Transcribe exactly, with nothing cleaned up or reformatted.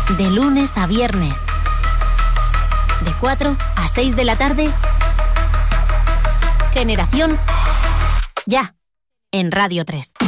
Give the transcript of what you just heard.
De lunes a viernes. De cuatro a seis de la tarde. Generación Ya. En Radio tres.